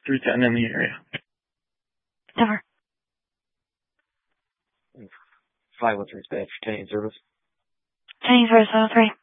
310 in the area. Denver. 503 dispatch, 10 service. 10 service 103.